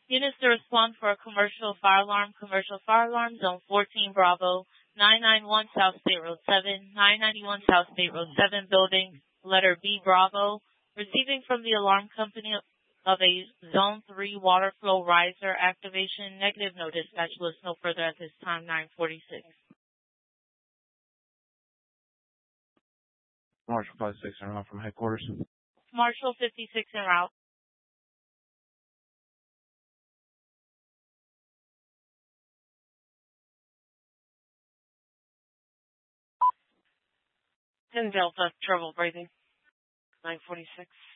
Units to respond for a commercial fire alarm, zone 14 Bravo, 991 South State Road 7, 991 South State Road 7 building, letter B Bravo, receiving from the alarm company of a zone 3 water flow riser activation. Negative, no dispatch list, no further at this time, 946. Marshall 56 en route from headquarters. Marshall 56 en route. Ten Delta, trouble breathing. 946.